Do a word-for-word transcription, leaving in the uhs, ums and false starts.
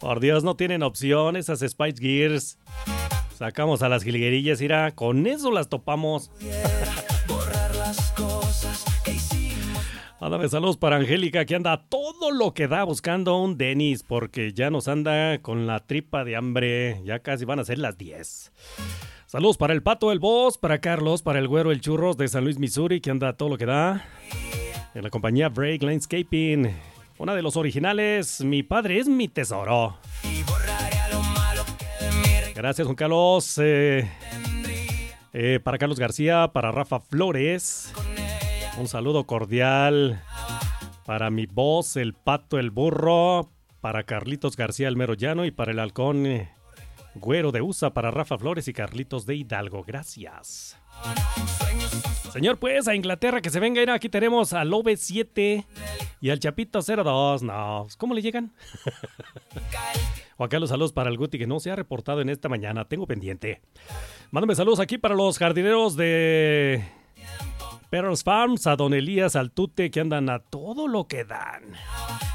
Por Dios, no tienen opción esas Spice Girls. Sacamos a las jilguerillas, mira, con eso las topamos. Ándame, saludos para Angélica, que anda a todo lo que da buscando un Dennis, porque ya nos anda con la tripa de hambre. Ya casi van a ser las diez. Saludos para el Pato, el Boss, para Carlos, para el Güero, el Churros de San Luis, Missouri, que anda a todo lo que da. En la compañía Break Landscaping. Una de los originales, mi padre es mi tesoro. Gracias, Juan Carlos. Eh, eh, para Carlos García, para Rafa Flores. Un saludo cordial para mi Boss, el Pato, el Burro. Para Carlitos García, el Mero Llano. Y para el Halcón eh, Güero de U S A, para Rafa Flores y Carlitos de Hidalgo. Gracias. Señor, pues, a Inglaterra que se venga. Mira, aquí tenemos al O B siete y al Chapito cero dos. No, ¿cómo le llegan? Juan Carlos, saludos para el Guti, que no se ha reportado en esta mañana. Tengo pendiente. Mándame saludos aquí para los jardineros de Perros Farms, a Don Elías, al Tute, que andan a todo lo que dan.